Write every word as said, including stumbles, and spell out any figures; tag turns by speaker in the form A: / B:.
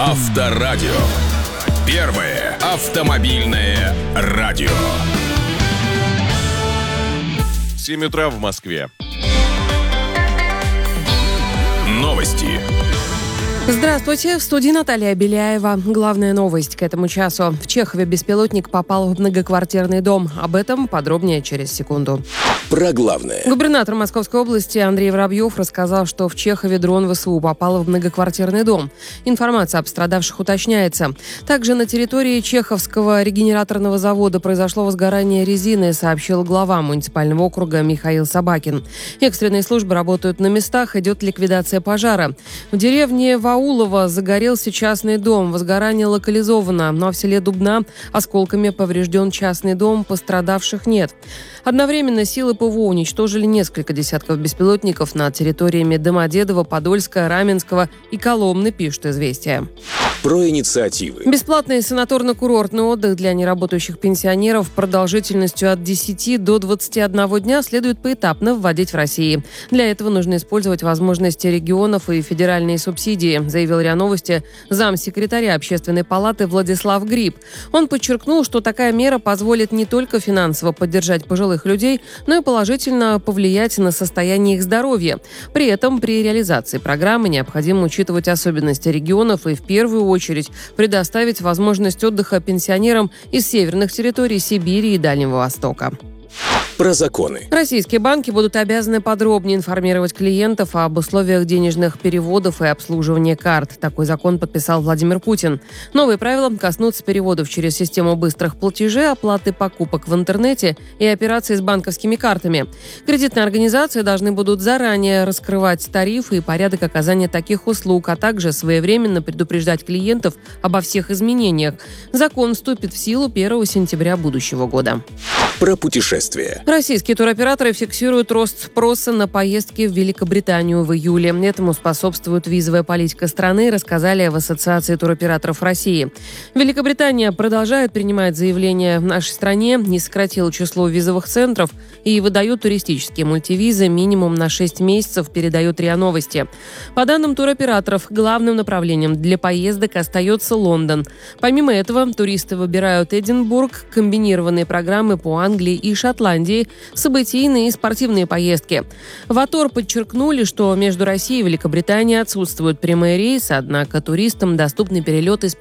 A: Авторадио. Первое автомобильное радио.
B: семь утра в Москве.
A: Новости.
C: Здравствуйте, в студии Наталья Беляева. Главная новость к этому часу. В Чехове беспилотник попал в многоквартирный дом. Об этом подробнее через секунду.
A: Про главное.
C: Губернатор Московской области Андрей Воробьев рассказал, что в Чехове дрон ВСУ попал в многоквартирный дом. Информация о пострадавших уточняется. Также на территории Чеховского регенераторного завода произошло возгорание резины, сообщил глава муниципального округа Михаил Собакин. Экстренные службы работают на местах, идет ликвидация пожара. В деревне Ваулово загорелся частный дом. Возгорание локализовано, но в селе Дубна осколками поврежден частный дом, пострадавших нет. Одновременно силы ПВО уничтожили несколько десятков беспилотников над территориями Домодедово, Подольска, Раменского и Коломны, пишет «Известия».
A: Про инициативы.
C: Бесплатный санаторно-курортный отдых для неработающих пенсионеров продолжительностью от десяти до двадцати одного дня следует поэтапно вводить в России. Для этого нужно использовать возможности регионов и федеральные субсидии, заявил РИА Новости замсекретаря Общественной палаты Владислав Гриб. Он подчеркнул, что такая мера позволит не только финансово поддержать пожилых людей, но и положительно повлиять на состояние их здоровья. При этом при реализации программы необходимо учитывать особенности регионов и в первую очередь предоставить возможность отдыха пенсионерам из северных территорий Сибири и Дальнего Востока.
A: Про законы.
C: Российские банки будут обязаны подробнее информировать клиентов об условиях денежных переводов и обслуживания карт. Такой закон подписал Владимир Путин. Новые правила коснутся переводов через систему быстрых платежей, оплаты покупок в интернете и операций с банковскими картами. Кредитные организации должны будут заранее раскрывать тарифы и порядок оказания таких услуг, а также своевременно предупреждать клиентов обо всех изменениях. Закон вступит в силу первого сентября будущего года.
A: Про путешествия.
C: Российские туроператоры фиксируют рост спроса на поездки в Великобританию в июле. Этому способствует визовая политика страны, рассказали в Ассоциации туроператоров России. Великобритания продолжает принимать заявления в нашей стране, не сократила число визовых центров и выдает туристические мультивизы минимум на шесть месяцев, передает РИА Новости. По данным туроператоров, главным направлением для поездок остается Лондон. Помимо этого, туристы выбирают Эдинбург, комбинированные программы по Англии и Шотландии, событийные и спортивные поездки. В АТОР подчеркнули, что между Россией и Великобританией отсутствуют прямые рейсы, однако туристам доступны перелеты с